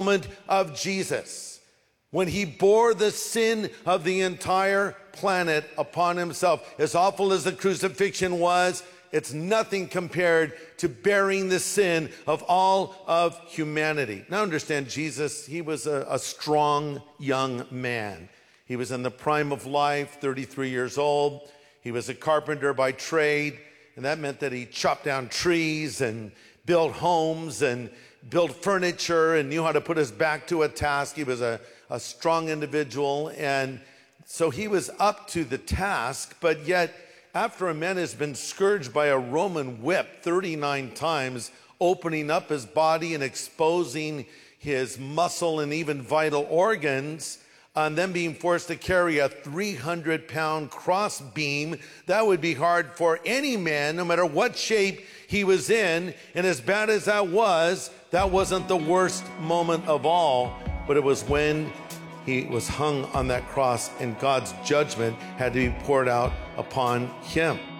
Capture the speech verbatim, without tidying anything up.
moment of Jesus, when he bore the sin of the entire planet upon himself. As awful as the crucifixion was, it's nothing compared to bearing the sin of all of humanity. Now understand, Jesus, he was a, a strong young man. He was in the prime of life, thirty-three years old. He was a carpenter by trade, and that meant that he chopped down trees and built homes and built furniture and knew how to put his back to a task. He was a, a strong individual, and so he was up to the task, but yet after a man has been scourged by a Roman whip thirty-nine times, opening up his body and exposing his muscle and even vital organs, and then being forced to carry a three hundred pound cross beam, that would be hard for any man, no matter what shape he was in. And as bad as that was, that wasn't the worst moment of all, but it was when he was hung on that cross and God's judgment had to be poured out upon him.